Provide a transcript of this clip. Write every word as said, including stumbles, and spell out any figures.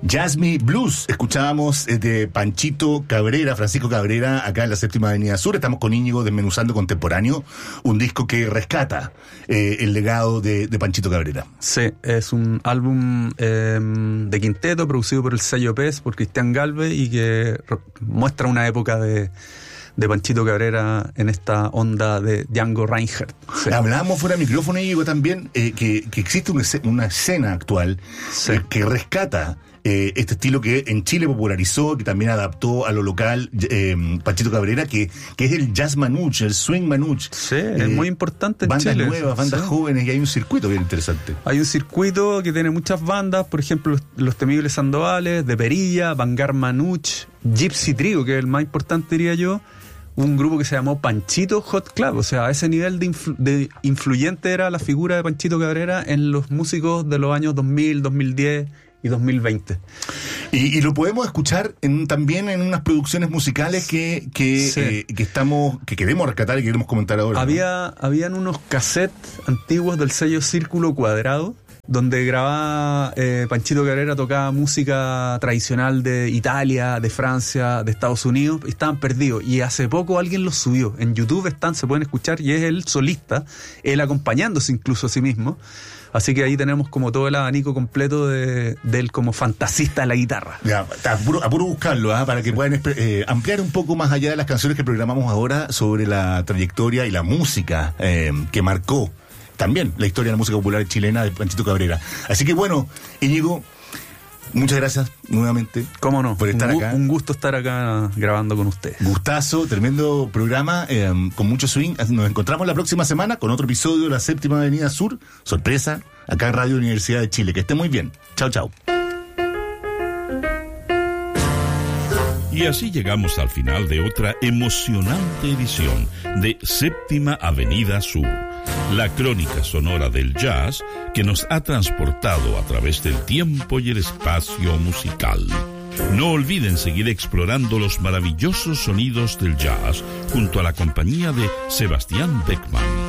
Jazz Me Blues. Escuchábamos de Panchito Cabrera, Francisco Cabrera, acá en la Séptima Avenida Sur. Estamos con Íñigo desmenuzando Contemporáneo, un disco que rescata eh, el legado de, de Panchito Cabrera. Sí, es un álbum eh, de quinteto producido por el sello P E S, por Cristian Galvez, y que muestra una época de... de Panchito Cabrera en esta onda de Django Reinhardt. Sí. Hablábamos fuera de micrófono, Íñigo, también eh, que, que existe una, una escena actual sí. eh, que rescata eh, este estilo que en Chile popularizó, que también adaptó a lo local eh, Panchito Cabrera, que, que es el jazz manouche, el swing manouche. Sí, eh, es muy importante en bandas Chile. Bandas nuevas, bandas sí. jóvenes, y hay un circuito bien interesante. Hay un circuito que tiene muchas bandas, por ejemplo, Los, los Temibles Sandovales, De Perilla, Vanguard Manouche, Gypsy Trio, que es el más importante, diría yo. Un grupo que se llamó Panchito Hot Club, o sea, a ese nivel de, influ- de influyente era la figura de Panchito Cabrera en los músicos de los años dos mil, dos mil diez y dos mil veinte. Y, y lo podemos escuchar en, también en unas producciones musicales que que, sí. eh, que estamos que queremos rescatar y queremos comentar ahora. Había, ¿no? Habían unos cassettes antiguos del sello Círculo Cuadrado, donde grababa eh, Panchito Cabrera, tocaba música tradicional de Italia, de Francia, de Estados Unidos, y estaban perdidos. Y hace poco alguien los subió. En YouTube están, se pueden escuchar, y es él solista, él acompañándose incluso a sí mismo. Así que ahí tenemos como todo el abanico completo de, de él como fantasista de la guitarra. Ya, apuro, apuro buscarlo, ¿eh? Para que puedan eh, ampliar un poco más allá de las canciones que programamos ahora sobre la trayectoria y la música eh, que marcó también la historia de la música popular chilena de Panchito Cabrera. Así que bueno, Íñigo, muchas gracias nuevamente. ¿Cómo no? Por estar un, acá. Un gusto estar acá grabando con ustedes. Gustazo, tremendo programa, eh, con mucho swing. Nos encontramos la próxima semana con otro episodio de la Séptima Avenida Sur. Sorpresa, acá en Radio Universidad de Chile. Que esté muy bien. Chao, chao. Y así llegamos al final de otra emocionante edición de Séptima Avenida Sur, la crónica sonora del jazz que nos ha transportado a través del tiempo y el espacio musical. No olviden seguir explorando los maravillosos sonidos del jazz junto a la compañía de Sebastián Beckman.